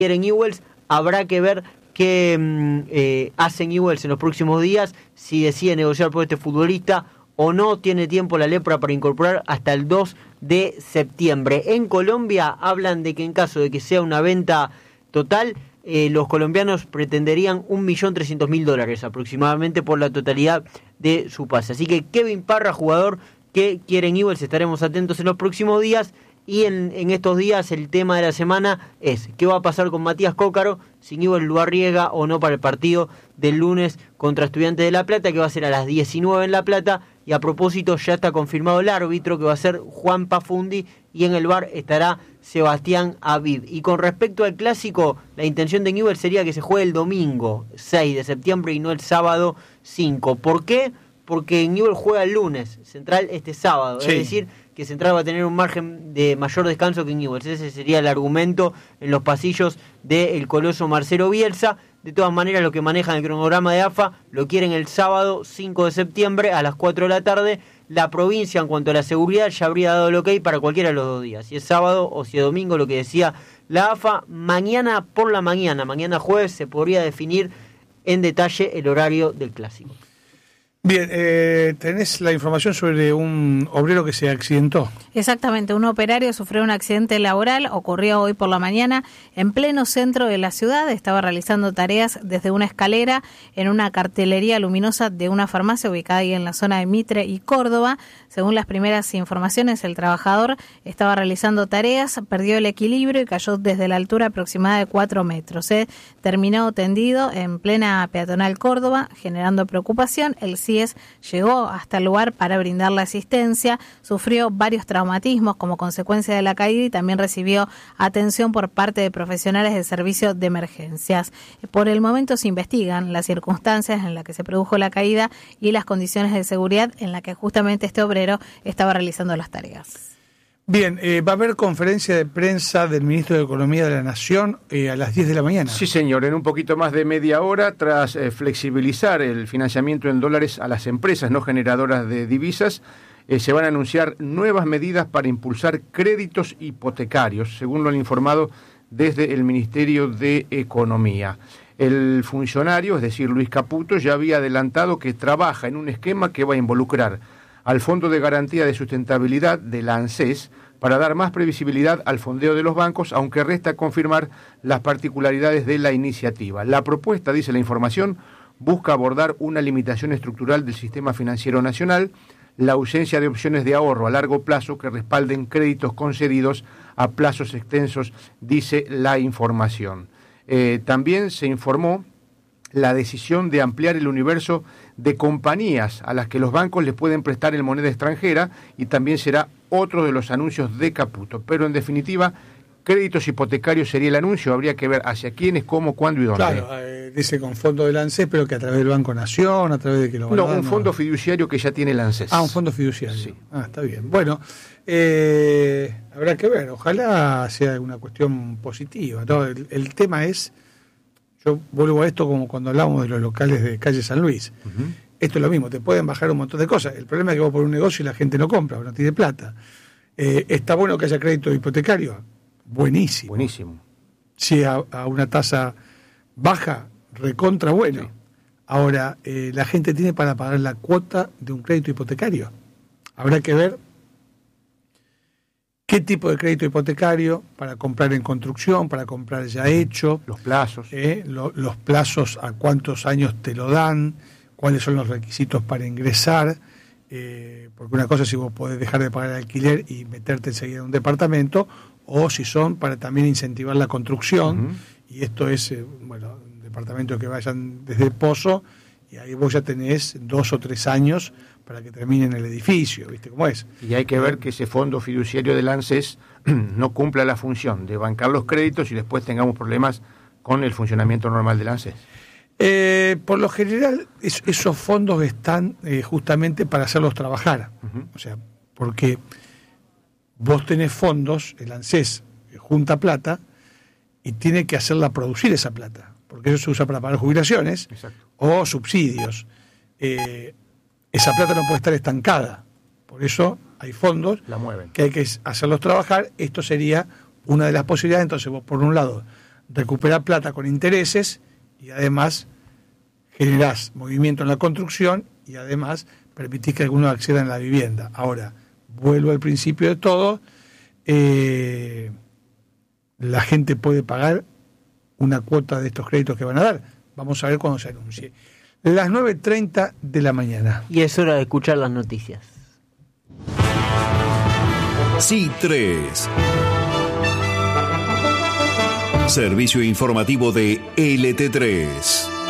quieren Newell's. Habrá que ver qué hace Newell's en los próximos días, si decide negociar por este futbolista o no. Tiene tiempo la Lepra para incorporar hasta el 2 de septiembre. En Colombia hablan de que en caso de que sea una venta total, los colombianos pretenderían $1.300.000 aproximadamente por la totalidad de su pase. Así que Kevin Parra, jugador que quiere Newell's, estaremos atentos en los próximos días. Y en estos días el tema de la semana es qué va a pasar con Matías Cócaro, si Newell's lo arriesga o no para el partido del lunes contra Estudiantes de La Plata, que va a ser a las 19 en La Plata. Y a propósito, ya está confirmado el árbitro, que va a ser Juan Pafundi, y en el VAR estará Sebastián Aviv. Y con respecto al clásico, la intención de Newell's sería que se juegue el domingo 6 de septiembre y no el sábado 5. ¿Por qué? Porque Newell's juega el lunes, Central este sábado, sí. Es decir, que Central va a tener un margen de mayor descanso que Newell's. Ese sería el argumento en los pasillos del coloso Marcelo Bielsa. De todas maneras, lo que manejan el cronograma de AFA lo quieren el sábado 5 de septiembre a las 4 de la tarde. La provincia, en cuanto a la seguridad, ya habría dado el ok para cualquiera de los 2 días. Si es sábado o si es domingo, lo que decía la AFA. Mañana por la mañana, mañana jueves, se podría definir en detalle el horario del clásico. Bien, tenés la información sobre un obrero que se accidentó. Exactamente, un operario sufrió un accidente laboral, ocurrió hoy por la mañana en pleno centro de la ciudad. Estaba realizando tareas desde una escalera en una cartelería luminosa de una farmacia ubicada ahí en la zona de Mitre y Córdoba. Según las primeras informaciones, el trabajador estaba realizando tareas, perdió el equilibrio y cayó desde la altura aproximada de 4 metros. Terminó tendido en plena peatonal Córdoba, generando preocupación. El CIES llegó hasta el lugar para brindar la asistencia, sufrió varios traumatismos como consecuencia de la caída y también recibió atención por parte de profesionales del servicio de emergencias. Por el momento se investigan las circunstancias en las que se produjo la caída y las condiciones de seguridad en las que justamente este obrero estaba realizando las tareas. Bien, va a haber conferencia de prensa del Ministro de Economía de la Nación a las 10 de la mañana. Sí, señor, en un poquito más de media hora, tras flexibilizar el financiamiento en dólares a las empresas no generadoras de divisas, se van a anunciar nuevas medidas para impulsar créditos hipotecarios, según lo han informado desde el Ministerio de Economía. El funcionario, es decir, Luis Caputo, ya había adelantado que trabaja en un esquema que va a involucrar al Fondo de Garantía de Sustentabilidad de la ANSES para dar más previsibilidad al fondeo de los bancos, aunque resta confirmar las particularidades de la iniciativa. La propuesta, dice la información, busca abordar una limitación estructural del sistema financiero nacional, la ausencia de opciones de ahorro a largo plazo que respalden créditos concedidos a plazos extensos, dice la información. También se informó la decisión de ampliar el universo de compañías a las que los bancos les pueden prestar en moneda extranjera, y también será otro de los anuncios de Caputo. Pero en definitiva, créditos hipotecarios sería el anuncio, habría que ver hacia quiénes, cómo, cuándo y dónde. Claro, dice con fondo del ANSES, pero que a través del Banco Nación, a través de que lo van a dar, un fondo fiduciario que ya tiene el ANSES. Un fondo fiduciario. Sí. Está bien. Bueno, habrá que ver, ojalá sea una cuestión positiva, ¿no? El tema es, yo vuelvo a esto como cuando hablamos de los locales de calle San Luis. Uh-huh. Esto es lo mismo, te pueden bajar un montón de cosas. El problema es que vos por un negocio y la gente no compra, no tiene plata. ¿Está bueno que haya crédito hipotecario? Buenísimo. Si a una tasa baja, recontra bueno. Sí. Ahora, la gente tiene para pagar la cuota de un crédito hipotecario. Habrá que ver qué tipo de crédito hipotecario para comprar en construcción, para comprar ya hecho. Los plazos. Los plazos, a cuántos años te lo dan, cuáles son los requisitos para ingresar. Porque una cosa es si vos podés dejar de pagar el alquiler y meterte enseguida en un departamento, o si son para también incentivar la construcción. Uh-huh. Y esto es, departamentos que vayan desde el pozo, y ahí vos ya tenés 2 o 3 años para que terminen el edificio, ¿viste cómo es? Y hay que ver que ese fondo fiduciario del ANSES no cumpla la función de bancar los créditos y después tengamos problemas con el funcionamiento normal del ANSES. Por lo general, esos fondos están justamente para hacerlos trabajar. Uh-huh. O sea, porque vos tenés fondos, el ANSES junta plata y tiene que hacerla producir esa plata, porque eso se usa para pagar jubilaciones. Exacto. O subsidios. Esa plata no puede estar estancada, por eso hay fondos que hay que hacerlos trabajar. Esto sería una de las posibilidades. Entonces vos, por un lado, recuperás plata con intereses y además generás movimiento en la construcción y además permitís que algunos accedan a la vivienda. Ahora, vuelvo al principio de todo, la gente puede pagar una cuota de estos créditos que van a dar. Vamos a ver cuando se anuncie. Las 9:30 de la mañana. Y es hora de escuchar las noticias. Sí3. Servicio informativo de LT3.